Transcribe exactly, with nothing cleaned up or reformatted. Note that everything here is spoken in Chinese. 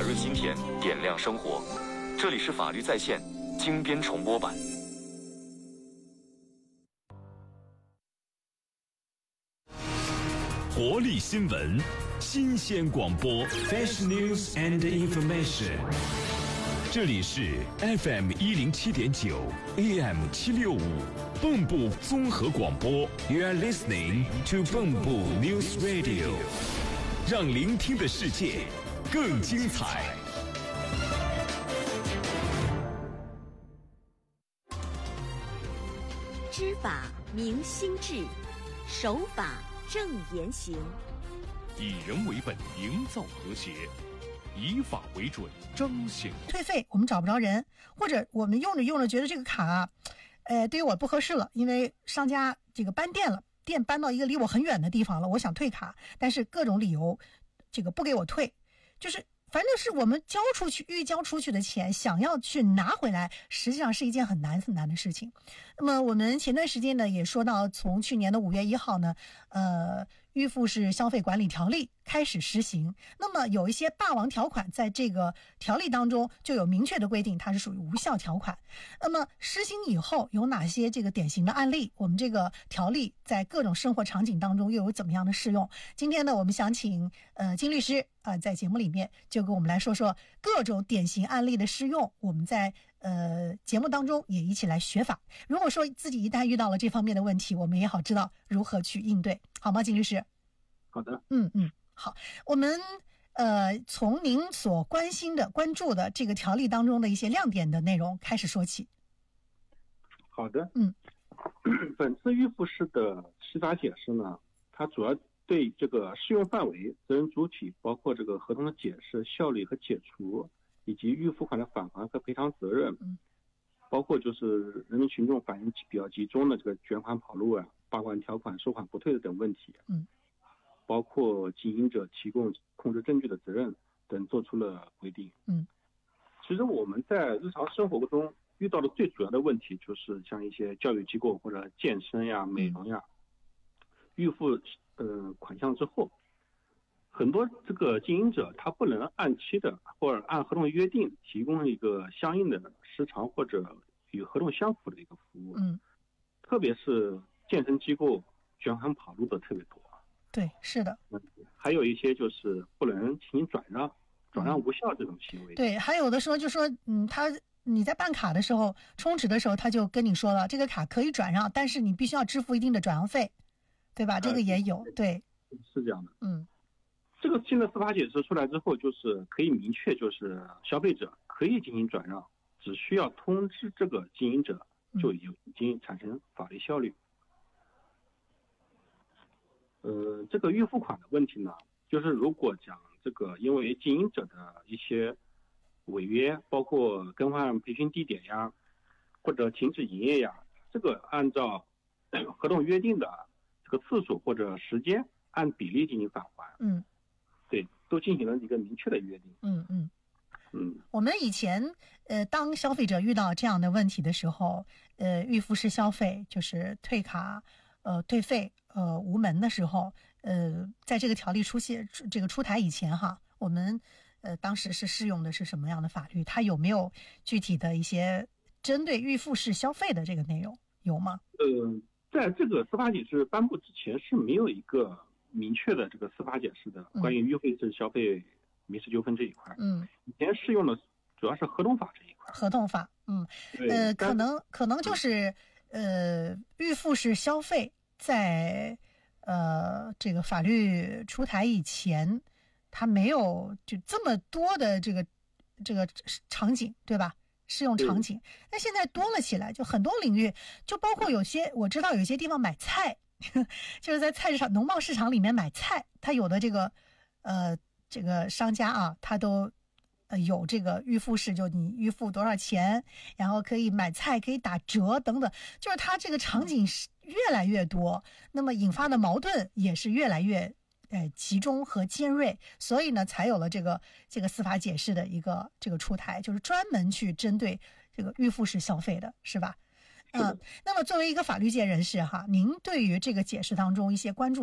润心田，点亮生活。这里是法律在线精编重播版。 活力新闻，新鲜广播 ，Fresh News and Information。这里是 F M 一零七点九 A M 七六五，蚌埠综合广播。You are listening to 蚌埠 News Radio， 让聆听的世界更精彩。 知法明心智，守法正言行， 以人为本，营造和谐。以法为准，彰显退费我们找不着人，或者我们用着用着觉得这个卡啊，呃，对于我不合适了，因为商家这个搬店了，店搬到一个离我很远的地方了，我想退卡，但是各种理由这个不给我退，就是反正是我们交出去预交出去的钱想要去拿回来，实际上是一件很难很难的事情。那么我们前段时间呢也说到，从去年的五月一号呢，呃预付式消费管理条例开始实行，那么有一些霸王条款在这个条例当中就有明确的规定，它是属于无效条款。那么实行以后有哪些这个典型的案例，我们这个条例在各种生活场景当中又有怎么样的适用？今天呢我们想请呃金律师啊、呃、在节目里面就跟我们来说说各种典型案例的适用，我们在呃节目当中也一起来学法。如果说自己一旦遇到了这方面的问题，我们也好知道如何去应对，好吗金律师？ 好的， 嗯嗯，好，我们呃从您所关心的、关注的这个条例当中的一些亮点的内容开始说起。 好的， 嗯， 本次预付式的司法解释呢，它主要对这个适用范围、责任主体，包括这个合同的解释、效力和解除，以及预付款的返还和赔偿责任， 嗯， 包括就是人民群众反映比较集中的这个卷款跑路啊、罚款条款收款不退的等问题， 嗯。 包括经营者提供控制证据的责任等做出了规定。 嗯， 其实我们在日常生活中遇到的最主要的问题，就是像一些教育机构或者健身呀、美容呀，预付呃款项之后，很多这个经营者他不能按期的或者按合同约定提供一个相应的时长或者与合同相符的一个服务。 嗯， 特别是健身机构卷款跑路的特别多。 对，是的。 还有一些就是不能进行转让，转让无效这种行为。 对，还有的时候就说，嗯，他你在办卡的时候、充值的时候，他就跟你说了，这个卡可以转让，但是你必须要支付一定的转让费，对吧？这个也有，对， 是这样的。 嗯， 这个新的司法解释出来之后，就是可以明确，就是消费者可以进行转让，只需要通知这个经营者，就已经产生法律效力。呃，这个预付款的问题呢，就是如果讲这个因为经营者的一些违约，包括更换培训地点呀，或者停止营业呀，这个按照合同约定的这个次数或者时间，按比例进行返还。 嗯， 对，都进行了一个明确的约定。 嗯嗯嗯， 我们以前呃，当消费者遇到这样的问题的时候，呃，预付式消费就是退卡、呃退费。呃，无门的时候，呃，在这个条例出现这个出台以前哈，我们呃当时是适用的是什么样的法律？它有没有具体的一些针对预付式消费的这个内容？有吗？ 呃，在这个司法解释颁布之前是没有一个明确的这个司法解释的，关于预付式消费民事纠纷这一块。 嗯， 以前适用的主要是合同法这一块。 合同法，嗯，呃，可能可能就是呃预付式消费。在呃这个法律出台以前，它没有就这么多的这个这个场景，对吧？适用场景，那现在多了起来，就很多领域，就包括有些我知道有些地方买菜，就是在菜市场、农贸市场里面买菜，它有的这个呃这个商家啊，他都。呃，有这个预付式，就你预付多少钱，然后可以买菜，可以打折等等，就是它这个场景是越来越多，那么引发的矛盾也是越来越呃集中和尖锐，所以呢，才有了这个这个司法解释的一个这个出台，就是专门去针对这个预付式消费的，是吧？嗯、呃，那么作为一个法律界人士哈，您对于这个解释当中一些关注。